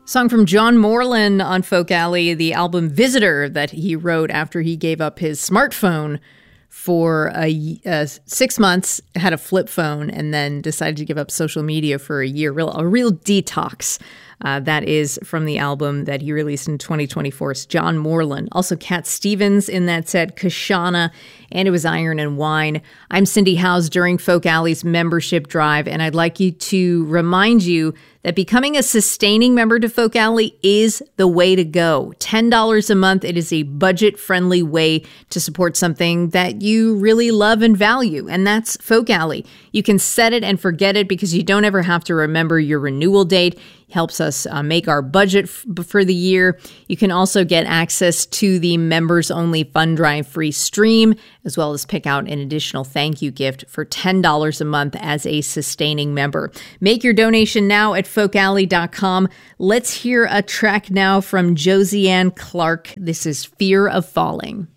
Song from John Moreland on Folk Alley, the album Visitor that he wrote after he gave up his smartphone for 6 months, had a flip phone, and then decided to give up social media for a year. A real detox. That is from the album that he released in 2024. It's John Moreland. Also Cat Stevens in that set, Kashana, and it was Iron and Wine. I'm Cindy Howes during Folk Alley's membership drive, and I'd like to remind you that becoming a sustaining member to Folk Alley is the way to go. $10 a month. It is a budget-friendly way to support something that you really love and value, and that's Folk Alley. You can set it and forget it because you don't ever have to remember your renewal date. It helps us make our budget for the year. You can also get access to the members-only fund drive free stream, as well as pick out an additional thank you gift for $10 a month as a sustaining member. Make your donation now at folkalley.com. Let's hear a track now from Josiane Clark. This is Fear of Falling.